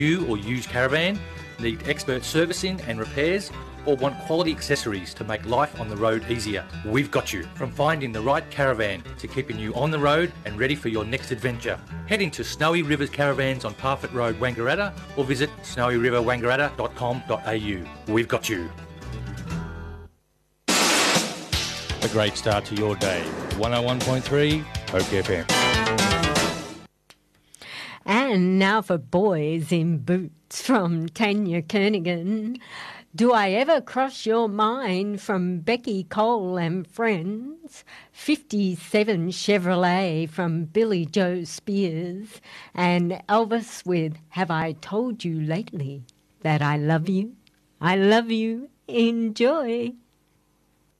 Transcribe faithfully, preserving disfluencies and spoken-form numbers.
New or used caravan, need expert servicing and repairs, or want quality accessories to make life on the road easier? We've got you. From finding the right caravan to keeping you on the road and ready for your next adventure. Head into Snowy Rivers Caravans on Parfitt Road, Wangaratta, or visit snowy river wangaratta dot com dot a u. We've got you. A great start to your day. one oh one point three Oak F M. And now for Boys in Boots from Tanya Kernigan. Do I Ever Cross Your Mind from Becky Cole and Friends. fifty-seven Chevrolet from Billy Joe Spears. And Elvis with Have I Told You Lately That I Love You? I Love You. Enjoy.